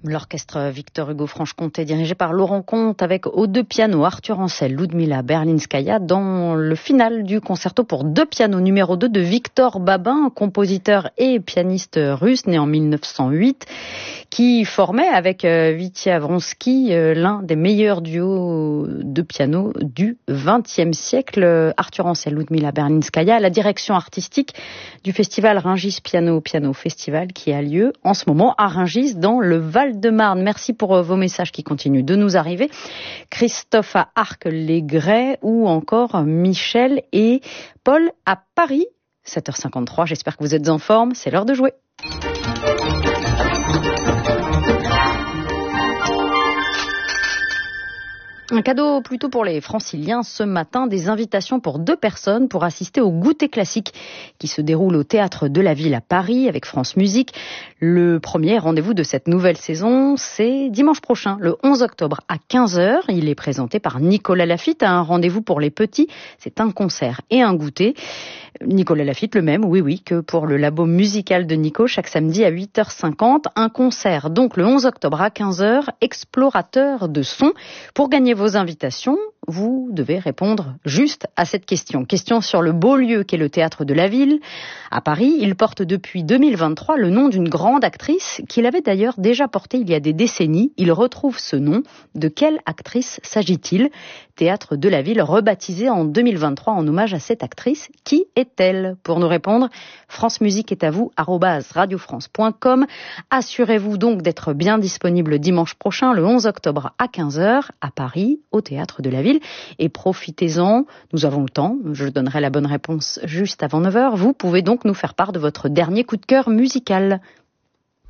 L'orchestre Victor Hugo Franche-Comté dirigé par Laurent Comte avec aux deux pianos Arthur Ancel, Ludmila Berlinskaya dans le final du concerto pour deux pianos numéro 2 de Victor Babin, compositeur et pianiste russe né en 1908 qui formait avec Vitya Vronsky l'un des meilleurs duos de piano du XXe siècle. Arthur Ancel, Ludmila Berlinskaya à la direction artistique du festival Rungis Piano Festival qui a lieu en ce moment à Rungis dans le Val-de-Marne. Merci pour vos messages qui continuent de nous arriver. Christophe à Arc-les-Grais ou encore Michel et Paul à Paris. 7h53, j'espère que vous êtes en forme. C'est l'heure de jouer. Un cadeau plutôt pour les franciliens ce matin, des invitations pour 2 personnes pour assister au goûter classique qui se déroule au Théâtre de la Ville à Paris avec France Musique. Le premier rendez-vous de cette nouvelle saison, c'est dimanche prochain, le 11 octobre à 15h. Il est présenté par Nicolas Laffitte, un rendez-vous pour les petits. C'est un concert et un goûter. Nicolas Laffitte, le même, oui, que pour le labo musical de Nico, chaque samedi à 8h50. Un concert, donc le 11 octobre à 15h, explorateur de son. Pour gagner vos invitations, vous devez répondre juste à cette question. Question sur le beau lieu qu'est le Théâtre de la Ville. À Paris, il porte depuis 2023 le nom d'une grande actrice qu'il avait d'ailleurs déjà porté il y a des décennies. Il retrouve ce nom. De quelle actrice s'agit-il ? Théâtre de la Ville, rebaptisé en 2023 en hommage à cette actrice. Qui est-elle ? Pour nous répondre, France Musique est à vous, @radiofrance.com. Assurez-vous donc d'être bien disponible dimanche prochain, le 11 octobre à 15h, à Paris, au Théâtre de la Ville. Et profitez-en, nous avons le temps, je donnerai la bonne réponse juste avant 9h. Vous pouvez donc nous faire part de votre dernier coup de cœur musical.